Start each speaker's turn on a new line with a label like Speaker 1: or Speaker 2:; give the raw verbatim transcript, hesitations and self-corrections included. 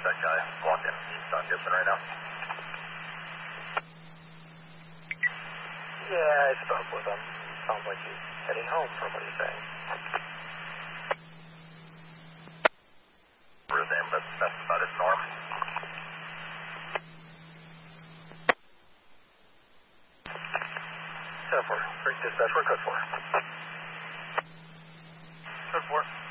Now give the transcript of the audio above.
Speaker 1: that guy walked in. He's on Gibson right now. Yeah, I spoke with him. Sounds like he's heading home from what he's saying. For his name, but that's about it, Norm. ten four. Great dispatch, we're code four. Code four.